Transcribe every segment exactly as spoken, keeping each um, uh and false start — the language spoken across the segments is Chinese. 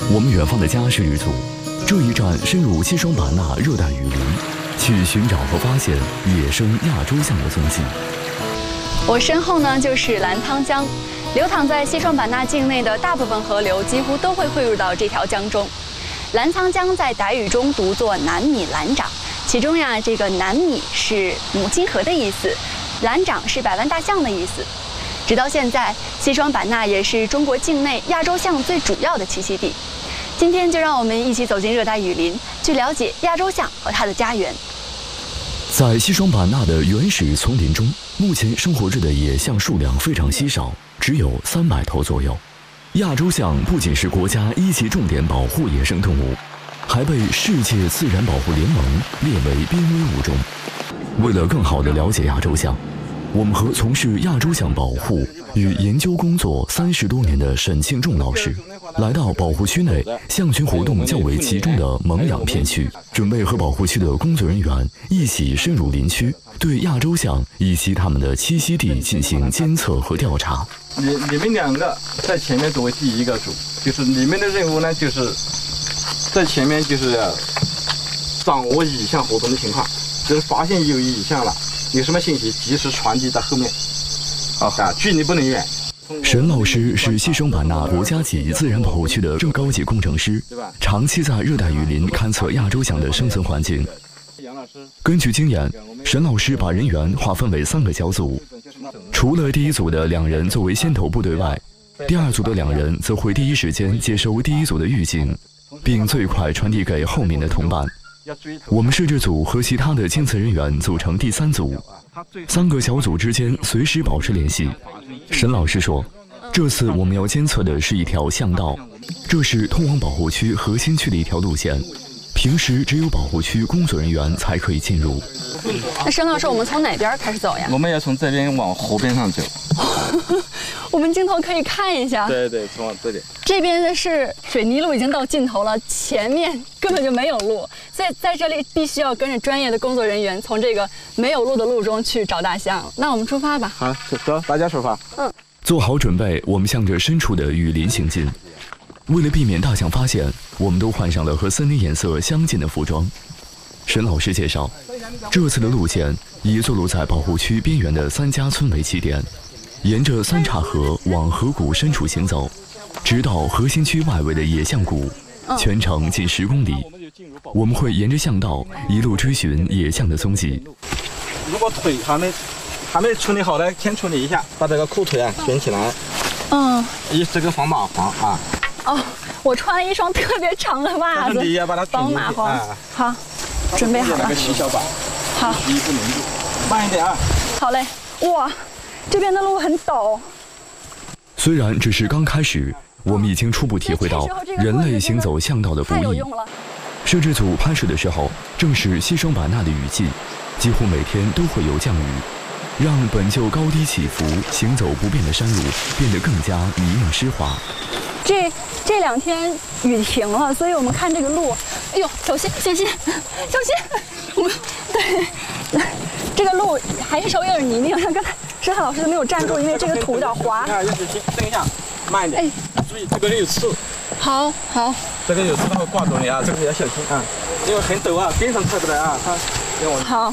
我们远方的家是日族，这一站深入西双版纳热带雨林，去寻找和发现野生亚洲象的踪迹。 我身后呢就是澜沧江，流淌在西双版纳境内的大部分河流几乎都会汇入到这条江中。澜沧江在傣语中读作南米兰长，其中呀这个南米是母亲河的意思，兰长是百万大象的意思。直到现在，西双版纳也是中国境内亚洲象最主要的栖息地。今天就让我们一起走进热带雨林，去了解亚洲象和它的家园。 在西双版纳的原始丛林中，目前生活着的野象数量非常稀少，只有三百头左右。亚洲象不仅是国家一级重点保护野生动物，还被世界自然保护联盟列为濒危物种。为了更好地了解亚洲象，我们和从事亚洲象保护与研究工作三十多年的沈庆仲老师，来到保护区内象群活动较为集中的蒙养片区，准备和保护区的工作人员一起深入林区，对亚洲象以及它们的栖息地进行监测和调查。 你你们两个在前面作为第一个组，就是你们的任务呢，就是在前面就是掌握蚁象活动的情况，就是发现有蚁象了，有什么信息及时传递到后面。啊，距离不能远。 沈老师是西双版纳国家级自然保护区的正高级工程师，长期在热带雨林勘测亚洲象的生存环境。根据经验，沈老师把人员划分为三个小组，除了第一组的两人作为先头部队外，第二组的两人则会第一时间接收第一组的预警，并最快传递给后面的同伴。我们摄制组和其他的监测人员组成第三组，三个小组之间随时保持联系。沈老师说，这次我们要监测的是一条象道，这是通往保护区核心区的一条路线，平时只有保护区工作人员才可以进入。 那沈老师，我们从哪边开始走呀？ 我们要从这边往河边上走。 我们镜头可以看一下。 对对，从这里。 这边的是水泥路已经到尽头了，前面根本就没有路，所以在这里必须要跟着专业的工作人员从这个没有路的路中去找大象。那我们出发吧。 好，走，大家出发。 嗯。 做好准备，我们向着深处的雨林行进。为了避免大象发现，我们都换上了和森林颜色相近的服装。沈老师介绍，这次的路线以坐落在保护区边缘的三家村为起点，沿着三岔河往河谷深处行走，直到核心区外围的野象谷，全程近十公里。我们会沿着象道一路追寻野象的踪迹。 如果腿还没还没处理好呢，先处理一下，把这个裤腿啊卷起来。 嗯。 以这个防蚂蟥啊。 哦，我穿了一双特别长的袜子， 你要把它防蚂蟥。啊、好，准备好了。 那个细小板。 好。 衣服粘住，慢一点啊。 好嘞。哇，这边的路很陡。 虽然只是刚开始，我们已经初步体会到人类行走象道的不易。摄制组拍摄的时候，正是西双版纳的雨季，几乎每天都会有降雨，让本就高低起伏、行走不便的山路变得更加泥泞湿滑。 这这两天雨停了，所以我们看这个路，哎呦，小心小心小心！我们对，这个路还是稍微有点泥泞，像刚才石汉老师没有站住，因为这个土有点滑。 啊，要小心，等一下，慢一点。哎，注意这个有刺。 好，好。 这个有刺，它会挂住你啊，这个要小心啊，因为很陡啊，边上踩不来啊，它。 好。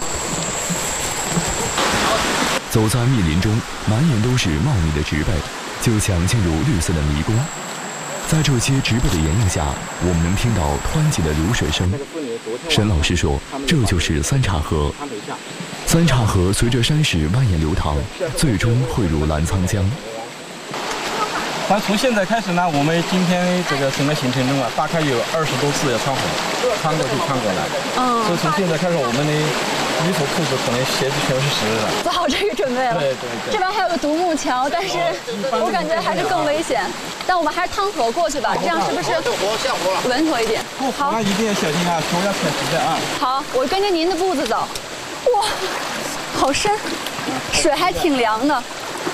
走在密林中，满眼都是茂密的植被，就像进入绿色的迷宫。在这些植被的掩映下，我们能听到湍急的流水声。沈老师说，这就是三岔河。三岔河随着山势蜿蜒流淌，最终汇入澜沧江。 但从现在开始呢，我们今天这个整个行程中啊，大概有二十多次要穿河，穿过去穿过来。嗯。所以从现在开始，我们的衣服、裤子可能鞋子全是湿的。 做好这个准备了。 对对对。 这边还有个独木桥，但是我感觉还是更危险。但我们还是趟河过去吧，这样是不是稳妥一点？ 好，那一定要小心啊，手要踩实在啊。 好，我跟着您的步子走。哇，好深，水还挺凉的。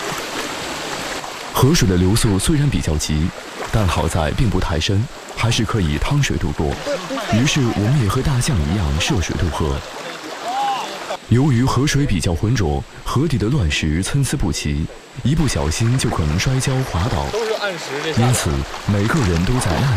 河水的流速虽然比较急，但好在并不太深，还是可以趟水渡过。于是我们也和大象一样涉水渡河。由于河水比较浑浊，河底的乱石参差不齐，一不小心就可能摔跤滑倒。因此，每个人都在耐